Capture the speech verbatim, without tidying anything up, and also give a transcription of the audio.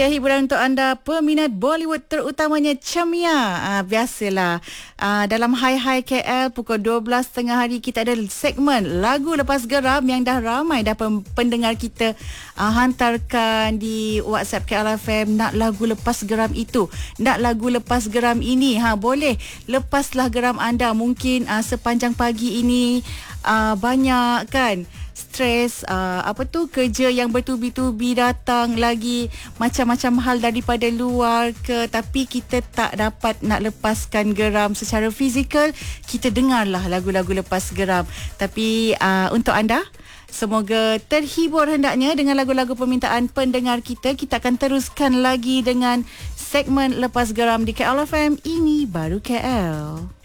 Ya, hiburan untuk anda peminat Bollywood terutamanya Chamia. Uh, biasalah uh, dalam Hai Hai K L pukul dua belas tengah hari kita ada segmen lagu lepas geram yang dah ramai dah pendengar kita uh, hantarkan di WhatsApp K L F M nak lagu lepas geram itu, nak lagu lepas geram ini. Ha, boleh lepaslah geram anda. Mungkin uh, sepanjang pagi ini uh, banyak kan stres, uh, apa tu kerja yang bertubi-tubi datang lagi macam-macam hal daripada luar ke, tapi kita tak dapat nak lepaskan geram secara fizikal. Kita dengarlah lagu-lagu lepas geram. Tapi uh, untuk anda, semoga terhibur hendaknya dengan lagu-lagu permintaan pendengar kita. Kita akan teruskan lagi dengan segmen lepas geram di K L F M. Ini baru K L.